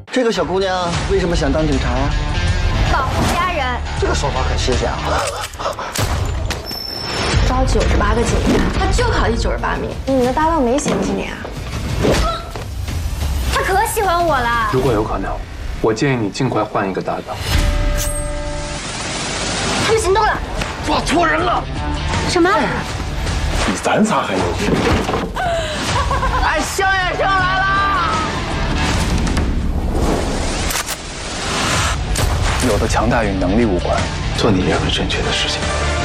这个小姑娘为什么想当警察呀？ 保护家人。 这个说法很新鲜啊。 招98个警察，他就考第98名。你的搭档没嫌弃你啊？他可喜欢我了。 如果有可能，我建议你尽快换一个搭档。 他们行动了， 抓错人了。 什么？ 比咱仨还有劲。 哎，萧远生来了！ 有的强大与能力无关，做你认为正确的事情。